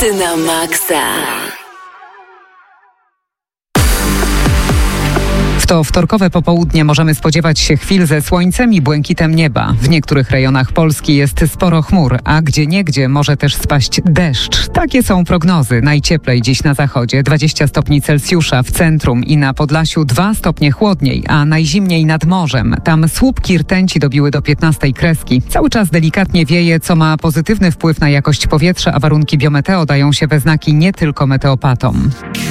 Hity na maksa. W to wtorkowe popołudnie możemy spodziewać się chwil ze słońcem i błękitem nieba. W niektórych rejonach Polski jest sporo chmur, a gdzieniegdzie może też spaść deszcz. Takie są prognozy. Najcieplej dziś na zachodzie 20 stopni Celsjusza, w centrum i na Podlasiu 2 stopnie chłodniej, a najzimniej nad morzem. Tam słupki rtęci dobiły do 15 kreski. Cały czas delikatnie wieje, co ma pozytywny wpływ na jakość powietrza, a warunki biometeo dają się we znaki nie tylko meteopatom.